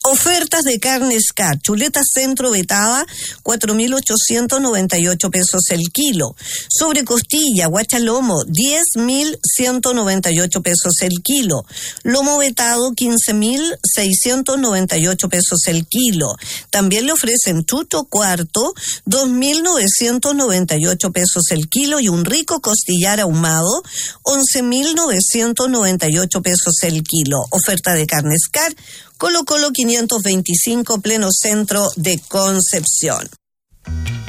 Ofertas de carne Scar. Chuleta centro vetada, 4.898 pesos el kilo. Sobre costilla, guachalomo, 10.198 pesos el kilo. Lomo vetado, 15.698 pesos el kilo. También le ofrecen chucho cuarto, 2.998 pesos el kilo. Y un rico costillar ahumado, 11.998 pesos el kilo. Oferta de carne Scar. Colo Colo 525, pleno centro de Concepción.